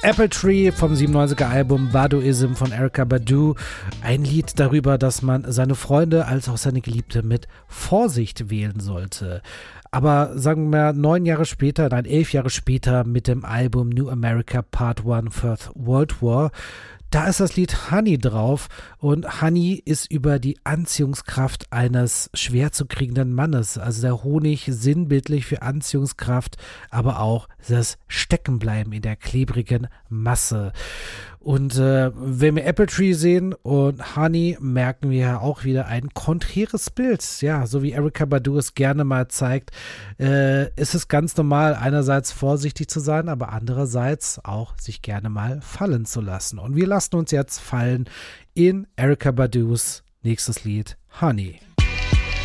Apple Tree vom 97er Album Baduizm von Erykah Badu. Ein Lied darüber, dass man seine Freunde als auch seine Geliebte mit Vorsicht wählen sollte. Aber sagen wir 11 Jahre später mit dem Album New America Part 1 First World War, da ist das Lied Honey drauf und Honey ist über die Anziehungskraft eines schwer zu kriegenden Mannes. Also der Honig sinnbildlich für Anziehungskraft, aber auch das Steckenbleiben in der klebrigen Masse. Und wenn wir Apple Tree sehen und Honey, merken wir ja auch wieder ein konträres Bild. Ja, so wie Erykah Badu es gerne mal zeigt, ist es ganz normal, einerseits vorsichtig zu sein, aber andererseits auch sich gerne mal fallen zu lassen. Und wir lassen uns jetzt fallen in Erykah Badus nächstes Lied, Honey.